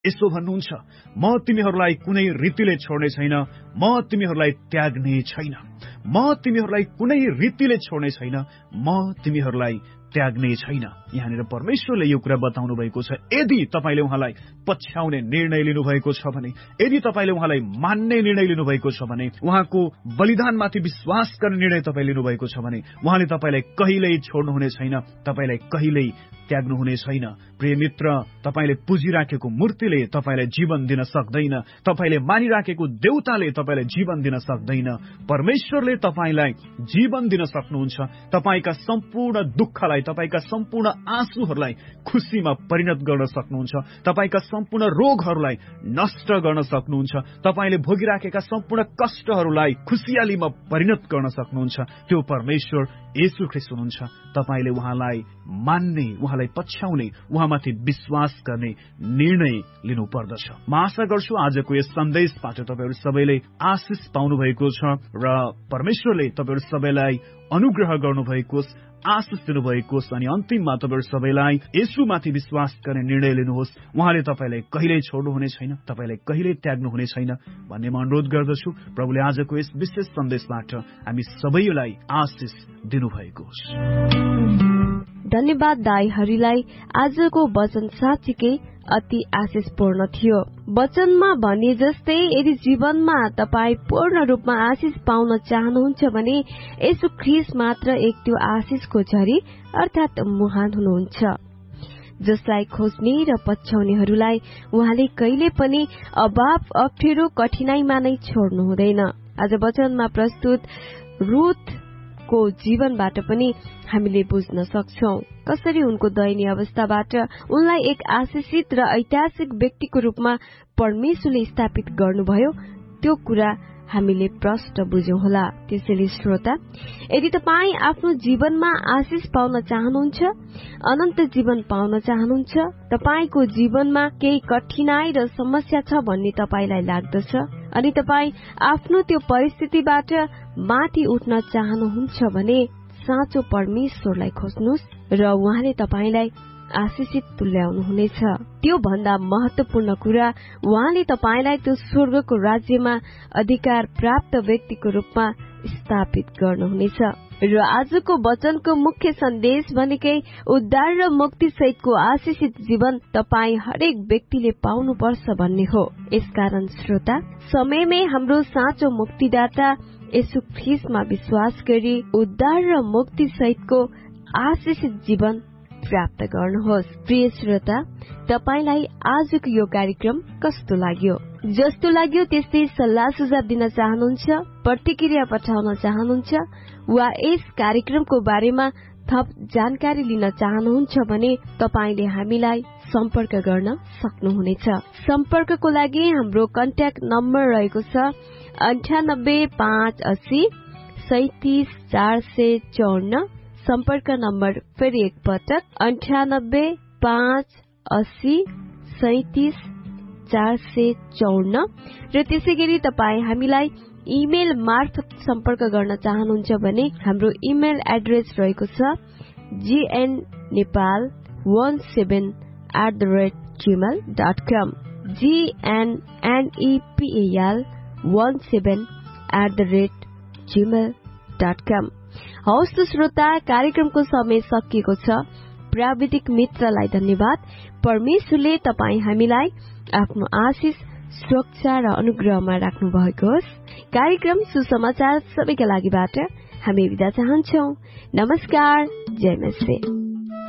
यसो भन्नुहुन्छ, म तिमीहरूलाई कुनै रीतिले छोड्ने छैन, म तिमीहरूलाई त्याग्ने छैन। म तिमीहरूलाई कुनै रीतिले छोड्ने छैन, म तिमीहरूलाई त्याग्ने छैन। यहाँनिर परमेश्वरले यो कुरा बताउनु भएको छ। यदि तपाईले उहाँलाई पछ्याउने निर्णय लिनुभएको छ भने, यदि तपाईले उहाँलाई मान्ने निर्णय लिनुभएको छ भने, उहाँको बलिदानमाथि विश्वास गर्ने निर्णय तपाईले लिनुभएको छ भने, उहाँले तपाईलाई कहिल्यै छोड्नुहुने छैन, तपाईलाई कहिल्यै त्याग्नुहुने छैन। प्रिय मित्र, तपाईले पुजिराखेको मूर्तिले तपाईलाई जीवन दिन सक्दैन, तपाईले मानिराखेको देवताले तपाईलाई जीवन दिन सक्दैन। परमेश्वरले तपाईलाई जीवन दिन सक्नुहुन्छ। तपाईका सम्पूर्ण दुःखलाई, तपाईका सम्पूर्ण आँसुहरूलाई खुसीमा परिणत गर्न सक्नुहुन्छ। तपाईका सम्पूर्ण रोगहरूलाई नष्ट गर्न सक्नुहुन्छ। तपाईले भोगिराखेका सम्पूर्ण कष्टहरूलाई खुसियालीमा परिणत गर्न सक्नुहुन्छ। त्यो परमेश्वर येशू ख्रीष्ट हुनुहुन्छ। तपाईले उहाँलाई मान्ने, उहाँलाई पछ्याउने, उहाँमाथि विश्वास गर्ने निर्णय लिनु पर्दछ। म आशा गर्छु आजको यस सन्देशबाट तपाईहरु सबैले आशिष पाउनु भएको छ र परमेश्वरले तपाईहरु सबैलाई अनुग्रह गर्नु भएको छ, आशिष दिनुभएको छ। अनि अन्तिममा तपाईहरु सबैलाई येशूमाथि विश्वास गर्ने निर्णय लिनुहोस्। उहाँले तपाईलाई कहिल्यै छोड्नुहुने छैन, तपाईलाई कहिल्यै त्याग्नुहुने छैन भन्ने म अनुरोध गर्दछु। प्रभुले आजको यस विशेष सन्देशबाट हामी सबैलाई आशिष दिनुभएको छ। धन्यवाद दाइहरुलाई। आजको वचन साँच्चीकै अति आशिषपूर्ण थियो। वचनमा भने जस्तै यदि जीवनमा तपाई पूर्ण रूपमा आशिष पाउन चाहनुहुन्छ भने येशू ख्रीष्ट मात्र एक त्यो आशिषको झरी अर्थात मुहान हुनुहुन्छ, जसलाई खोज्ने र पछ्याउनेहरूलाई उहाँले कहिले पनि अभाव, अप्ठ्यारो, कठिनाईमा नै छोड्नु हुँदैन। आज वचनमा प्रस्तुत रुथको जीवनबाट पनि हामीले बुझ्न सक्छौं कसरी उनको दयनीय अवस्थाबाट उनलाई एक आशिषित र ऐतिहासिक व्यक्तिको रूपमा परमेश्वरले स्थापित गर्नुभयो। त्यो कुरा हामीले प्रष्ट बुझ्यौं होला। त्यसैले श्रोता, यदि तपाई आफ्नो जीवनमा आशिष पाउन चाहनुहुन्छ, अनन्त जीवन पाउन चाहनुहुन्छ, तपाईको जीवनमा केही कठिनाई र समस्या छ भन्ने तपाईलाई लाग्दछ अनि तपाई आफ्नो त्यो परिस्थितिबाट माथि उठ्न चाहनुहुन्छ भने साँचो परमेश्वरलाई खोज्नुस् र उहाँले तपाईलाई आशिषित तुल्याउनुहुनेछ। त्यो भन्दा महत्वपूर्ण कुरा, उहाँले तपाईलाई त्यो स्वर्गको राज्यमा अधिकार प्राप्त व्यक्तिको रूपमा स्थापित गर्नुहुनेछ। र आजको वचनको मुख्य सन्देश भनेकै उद्धार र मुक्ति सहितको आशिषित जीवन तपाई हरेक व्यक्तिले पाउनुपर्छ भन्ने हो। यसकारण श्रोता, समयमै हाम्रो साँचो मुक्तिदाता येशू ख्रीष्टमा विश्वास गरी उद्धार र मुक्ति सहितको आशिषित जीवन प्राप्त गर्नुहोस्। प्रिय श्रोता, तपाईलाई आजको यो कार्यक्रम कस्तो लाग्यो? जस्तो लाग्यो त्यस्तै सल्लाह सुझाव दिन चाहनुहुन्छ, प्रतिक्रिया पठाउन चाहनुहुन्छ वा यस कार्यक्रमको बारेमा थप जानकारी लिन चाहनुहुन्छ भने तपाईले हामीलाई सम्पर्क गर्न सक्नुहुनेछ। सम्पर्कको लागि हाम्रो कन्ट्याक्ट नम्बर रहेको छ 9858 37 454। सम्पर्क नम्बर फेरि एकपटक 9858 37 454। र त्यसैगरी तपाई हामीलाई इमेल मार्फत सम्पर्क गर्न चाहनुहुन्छ भने हाम्रो इमेल एड्रेस रहेको छ gnepal17@gmail.com gnepal17@gmail.com। हवस् त श्रोता, कार्यक्रमको समय सकिएको छ। प्राविधिक मित्रलाई धन्यवाद। परमेश्वरले तपाई हामीलाई आफ्नो आशिष, सुरक्षा र अनुग्रहमा राख्नु भएको होस्। कार्यक्रम सुसमाचार सबैका लागिबाट हामी बिदा चाहन्छौं। नमस्कार, जय मसीह।